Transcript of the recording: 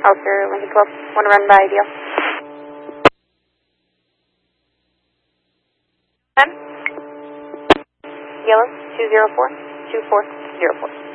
Oscar, Lincoln 12. Want to run by DL? 10. Yellow, 204, 2404.